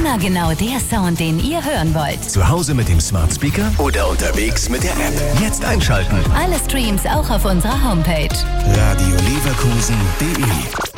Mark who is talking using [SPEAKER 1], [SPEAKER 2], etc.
[SPEAKER 1] Immer genau der Sound, den ihr hören wollt.
[SPEAKER 2] Zu Hause mit dem Smart Speaker oder unterwegs mit der App. Jetzt einschalten.
[SPEAKER 1] Alle Streams auch auf unserer Homepage.
[SPEAKER 2] radioleverkusen.de